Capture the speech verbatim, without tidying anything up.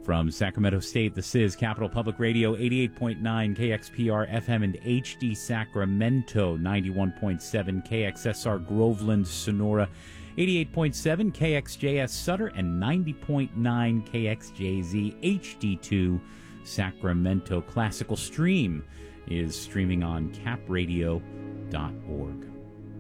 From Sacramento State, this is Capital Public Radio, eighty-eight point nine K X P R F M and H D Sacramento, ninety-one point seven K X S R Groveland, Sonora, eighty-eight point seven K X J S Sutter, and ninety point nine K X J Z H D two Sacramento. Classical Stream is streaming on cap radio dot org.